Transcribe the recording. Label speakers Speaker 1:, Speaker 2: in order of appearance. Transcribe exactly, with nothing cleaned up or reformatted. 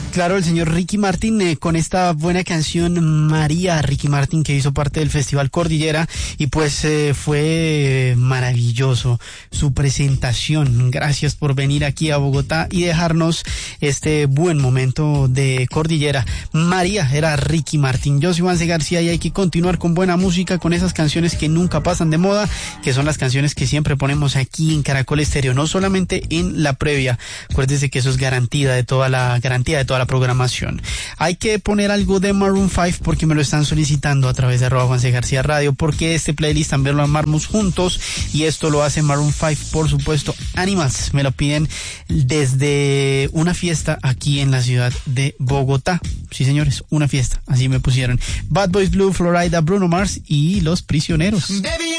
Speaker 1: Claro, el señor Ricky Martin eh, con esta buena canción María. Ricky Martin, que hizo parte del Festival Cordillera, y pues eh, fue maravilloso su presentación. Gracias por venir aquí a Bogotá y dejarnos este buen momento de Cordillera. María era Ricky Martin. Yo soy Juanse García y hay que continuar con buena música, con esas canciones que nunca pasan de moda, que son las canciones que siempre ponemos aquí en Caracol Estéreo, no solamente en la previa. Acuérdese que eso es garantía de toda la garantía de toda la programación. Hay que poner algo de Maroon cinco porque me lo están solicitando a través de arroba Juanse García Radio, porque este playlist también lo armamos juntos y esto lo hace Maroon cinco, por supuesto. Animals, me lo piden desde una fiesta aquí en la ciudad de Bogotá. Sí, señores, una fiesta, así me pusieron. Bad Boys Blue, Florida, Bruno Mars y Los Prisioneros. Baby,